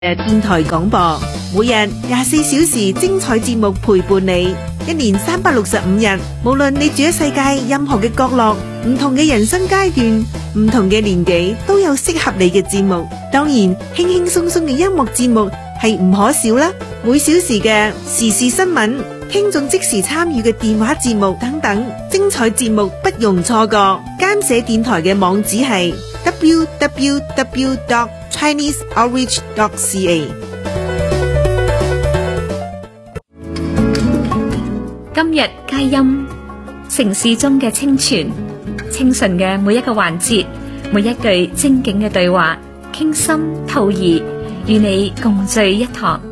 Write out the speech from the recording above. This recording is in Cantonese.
電台廣播，每日24小時精彩節目陪伴你，1年365日，無論你住喺世界任何嘅角落，唔同嘅人生階段，唔同嘅年紀，都有適合你嘅節目。當然，輕輕鬆鬆嘅音樂節目係唔可少啦。每小時嘅時事新聞，聽眾即時參與嘅電話節目等等，精彩節目不容錯過。監寫電台嘅網址係 www.chineseoutreach.ca。 今日佳音，城市中嘅清泉，清純嘅每一個環節，每一句精警嘅對話，傾心吐意，與你共聚一堂。